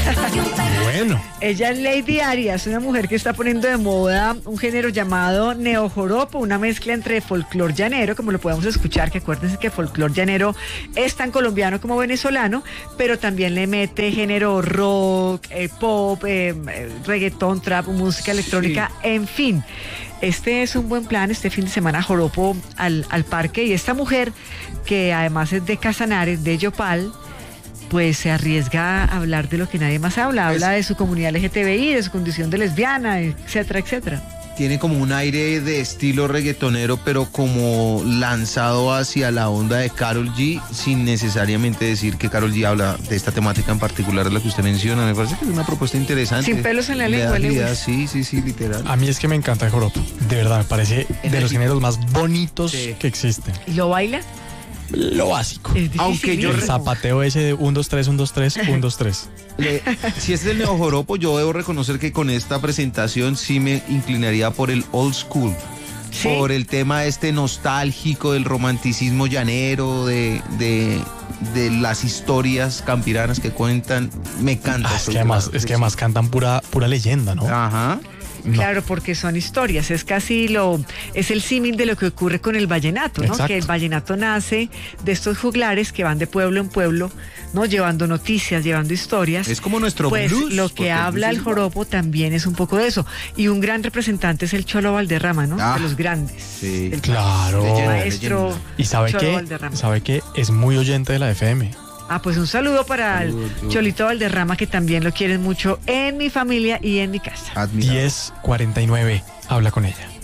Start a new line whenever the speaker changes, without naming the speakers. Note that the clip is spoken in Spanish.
Bueno.
Ella es Lady Arias, una mujer que está poniendo de moda un género llamado neojoropo, una mezcla entre folclor llanero, como lo podemos escuchar, que acuérdense que folclor llanero es tan colombiano como venezolano, pero también le mete género rock, pop, reggaetón, trap, música electrónica, en fin. Este es un buen plan, este fin de semana joropo al parque, y esta mujer, que además es de Casanares, de Yopal, pues se arriesga a hablar de lo que nadie más habla de su comunidad LGTBI, de su condición de lesbiana, etcétera, etcétera.
Tiene como un aire de estilo reggaetonero, pero como lanzado hacia la onda de Karol G, sin necesariamente decir que Karol G habla de esta temática en particular de la que usted menciona. Me parece que es una propuesta interesante.
Sin pelos en la lengua, Lewis.
Sí, literal.
A mí es que me encanta el joropo. De verdad, me parece de los géneros más bonitos que existen.
¿Y lo baila?
Lo básico.
Aunque yo
el zapateo ese de 1, 2, 3, 1, 2, 3, 1, 2, 3.
Si es del neojoropo, yo debo reconocer que con esta presentación sí me inclinaría por el old school. ¿Sí? Por el tema nostálgico del romanticismo llanero, de las historias campiranas que cuentan. Me encanta.
Es que además cantan pura leyenda, ¿no?
Ajá.
No.
Claro, porque son historias, es el símil de lo que ocurre con el vallenato, ¿no?
Exacto.
Que el vallenato nace de estos juglares que van de pueblo en pueblo, ¿no? Llevando noticias, llevando historias.
Es como nuestro
pues
blues.
Lo que habla el joropo también es un poco de eso. Y un gran representante es el Cholo Valderrama, ¿no? De los grandes.
Sí.
Claro.
Maestro.
¿Y sabe qué? Es muy oyente de la FM.
Pues un saludo para el Cholito Valderrama, que también lo quieren mucho en mi familia y en mi casa.
10:49, habla con ella.